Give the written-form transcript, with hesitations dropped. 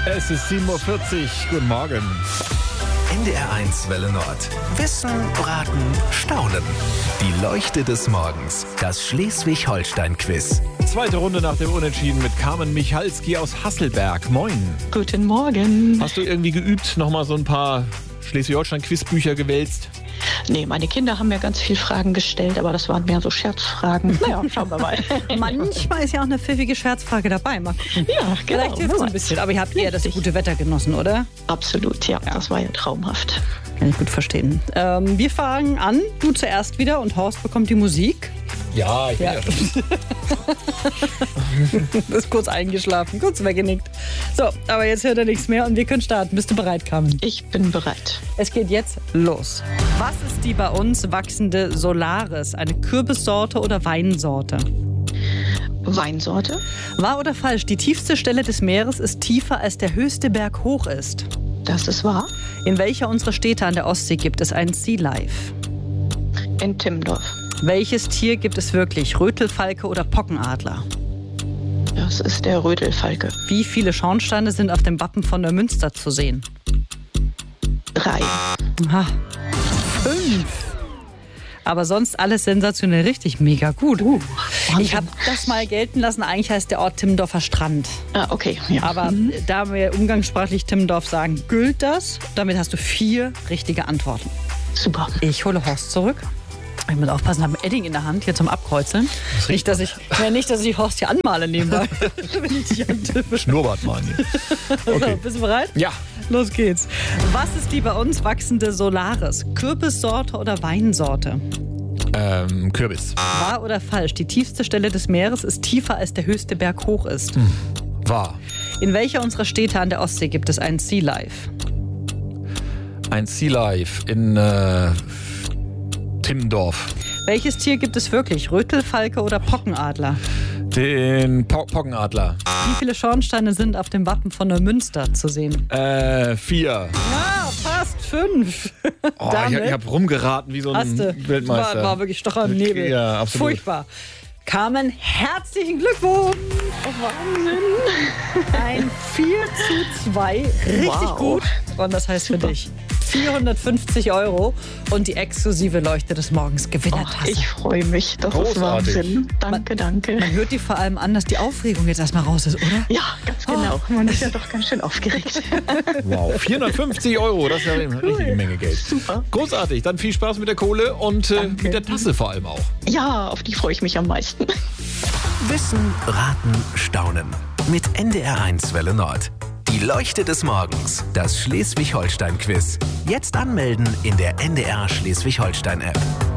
Es ist 7:40 Uhr. Guten Morgen. NDR1 Welle Nord. Wissen, Raten, Staunen. Die Leuchte des Morgens. Das Schleswig-Holstein-Quiz. Zweite Runde nach dem Unentschieden mit Carmen Michalski aus Hasselberg. Moin. Guten Morgen. Hast du irgendwie geübt, nochmal so ein paar Schleswig-Holstein-Quizbücher gewälzt? Nee, meine Kinder haben mir ganz viele Fragen gestellt, aber das waren mehr so Scherzfragen. Naja, schauen wir mal. Manchmal ist ja auch eine pfiffige Scherzfrage dabei. Mal gucken. Ja, genau. Vielleicht hilft es ein bisschen. Aber ihr habt eher das gute Wetter genossen, oder? Absolut, ja. Das war ja traumhaft. Kann ich gut verstehen. Wir fangen an. Du zuerst wieder und Horst bekommt die Musik. Ja, ich bin ja schon. Du bist kurz eingeschlafen, kurz weggenickt. So, aber jetzt hört er nichts mehr und wir können starten. Bist du bereit, Carmen? Ich bin bereit. Es geht jetzt los. Was ist die bei uns wachsende Solaris? Eine Kürbissorte oder Weinsorte? Weinsorte? Wahr oder falsch? Die tiefste Stelle des Meeres ist tiefer, als der höchste Berg hoch ist. Das ist wahr. In welcher unserer Städte an der Ostsee gibt es ein Sea Life? In Timmendorf. Welches Tier gibt es wirklich? Rötelfalke oder Pockenadler? Das ist der Rötelfalke. Wie viele Schornsteine sind auf dem Wappen von Neumünster zu sehen? 3. Aha. 5. Aber sonst alles sensationell richtig, mega gut. Ich habe das mal gelten lassen, eigentlich heißt der Ort Timmendorfer Strand. Ah, okay. Ja. Aber da wir umgangssprachlich Timmendorf sagen, gilt das. Damit hast du 4 richtige Antworten. Super. Ich hole Horst zurück. Ich muss aufpassen, ich habe ein Edding in der Hand hier zum Abkreuzeln. Nicht, dass ich Horst hier anmale nebenbei. Wenn ich dich antippe. Schnurrbart malen hier. Okay. So, bist du bereit? Ja. Los geht's. Was ist die bei uns wachsende Solaris? Kürbissorte oder Weinsorte? Kürbis. Wahr oder falsch? Die tiefste Stelle des Meeres ist tiefer, als der höchste Berg hoch ist. Wahr. In welcher unserer Städte an der Ostsee gibt es ein Sea Life? Ein Sea Life in Timmendorf. Welches Tier gibt es wirklich? Rötelfalke oder Pockenadler? Den Pockenadler. Wie viele Schornsteine sind auf dem Wappen von Neumünster zu sehen? 4. Ja, fast 5. Oh, ich hab rumgeraten wie so ein Weltmeister. War wirklich Stocher im Nebel. Ja, absolut. Furchtbar. Carmen, herzlichen Glückwunsch. Wahnsinn. Ein 4:2. Richtig Wow. gut. Und das heißt für dich 450 € und die exklusive Leuchte des Morgens Gewinnertasse. Ich freue mich. Das Großartig. ist Wahnsinn. Danke. Man hört dir vor allem an, dass die Aufregung jetzt erstmal raus ist, oder? Ja, ganz genau. Man ist ja doch ganz schön aufgeregt. Wow, 450 €, das ist ja eine richtige Menge Geld. Super. Großartig, dann viel Spaß mit der Kohle und mit der Tasse vor allem auch. Ja, auf die freue ich mich am meisten. Wissen, Raten, Staunen. Mit NDR1 Welle Nord. Die Leuchte des Morgens. Das Schleswig-Holstein-Quiz. Jetzt anmelden in der NDR Schleswig-Holstein-App.